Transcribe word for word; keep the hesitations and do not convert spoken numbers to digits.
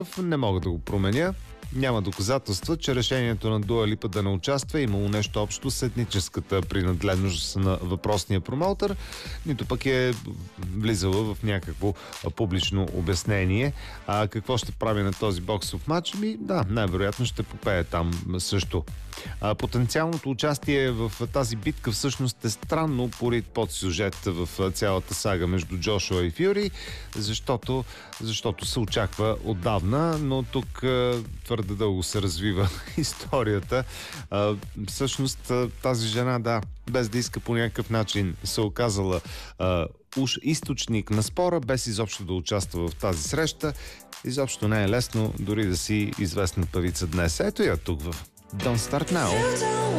Не мога да го променя. Няма доказателства, че решението на Дуа Липа да не участва е имало нещо общо с етническата принадлежност на въпросния промоутър, нито пък е влизала в някакво публично обяснение. А какво ще прави на този боксов матч? Ми, да, най-вероятно ще попее там също. А, потенциалното участие в тази битка всъщност е странно поред под сюжет в цялата сага между Джошуа и Фюри, защото, защото се очаква отдавна, но тук а, твърде дълго се развива историята. А, всъщност тази жена, да, без да иска по някакъв начин, се оказала а, уж източник на спора, без изобщо да участва в тази среща. Изобщо не е лесно дори да си известна певица днес. Ето я тук в Don't Start Now.